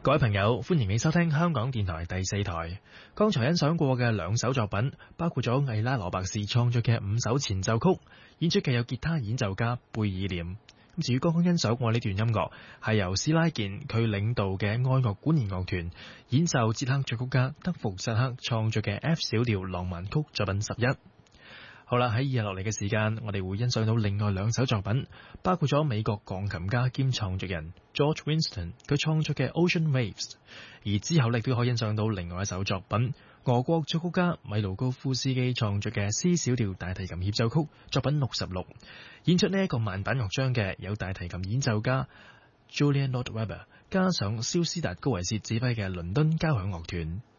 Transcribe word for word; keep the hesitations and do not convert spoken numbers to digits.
各位朋友，歡迎你收聽香港電台第四台。剛才欣賞過嘅兩首作品，包括咗艾拉羅伯士創作嘅五首前奏曲，演出嘅有吉他演奏家貝爾廉。咁至於剛剛欣賞過呢段音樂，係由斯拉健佢領導嘅愛樂管弦樂團演奏捷克作曲家德弗薩克創作嘅 F 小調浪漫曲作品十一。好啦，喺以下落嚟嘅時間，我哋會欣賞到另外兩首作品，包括咗美國鋼琴家兼創作人 George Winston 佢創作嘅 Ocean Waves， 而之後你都可以欣賞到另外一首作品，俄國作曲家米盧高夫斯基創作嘅 C 小調大提琴協奏曲作品六十六。演出呢一個慢板樂章嘅有大提琴演奏家 Julia Nordweber， 加上蕭斯達高維薛指揮嘅倫敦交響樂團。